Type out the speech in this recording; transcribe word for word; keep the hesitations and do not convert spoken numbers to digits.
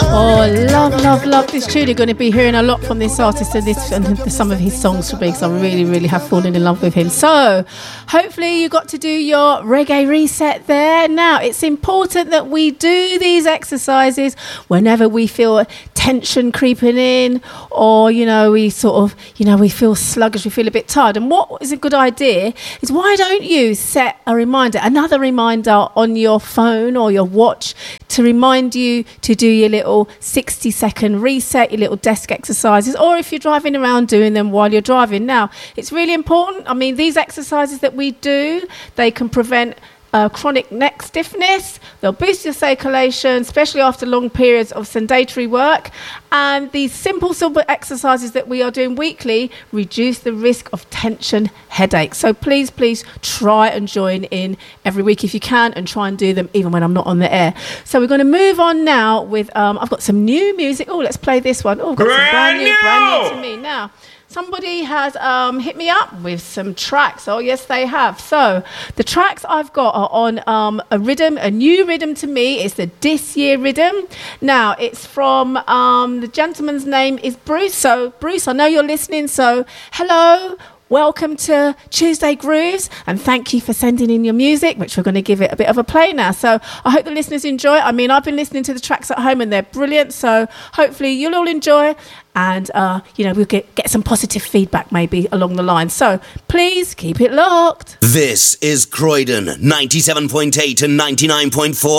Oh, love, love, love this tune. You're going to be hearing a lot from this artist and this and some of his songs from me, because I really, really have fallen in love with him. So, hopefully you got to do your reggae reset there. Now, it's important that we do these exercises whenever we feel tension creeping in, or, you know, we sort of, you know, we feel sluggish, we feel a bit tired. And what is a good idea is, why don't you set a reminder, another reminder on your phone or your watch, to remind you to do your little sixty second reset, your little desk exercises, or if you're driving around, doing them while you're driving. Now, it's really important. I mean, these exercises that we do, they can prevent Uh, chronic neck stiffness. They'll boost your circulation, especially after long periods of sedentary work. And these simple, simple exercises that we are doing weekly reduce the risk of tension headaches. So please, please try and join in every week if you can, and try and do them even when I'm not on the air. So we're going to move on now with, um, I've got some new music. Oh, let's play this one. Oh, I've got brand some brand new, new, brand new to me. Now, somebody has um, hit me up with some tracks. Oh, yes, they have. So the tracks I've got are on um, a rhythm, a new rhythm to me. It's the This Year rhythm. Now, it's from, um, the gentleman's name is Bruce. So, Bruce, I know you're listening. So, hello. Welcome to Tuesday Grooves, and thank you for sending in your music, which we're going to give it a bit of a play now. So I hope the listeners enjoy it. I mean, I've been listening to the tracks at home and they're brilliant, so hopefully you'll all enjoy, and uh, you know, we'll get, get some positive feedback maybe along the line. So please keep it locked. This is Croydon ninety-seven point eight and ninety-nine point four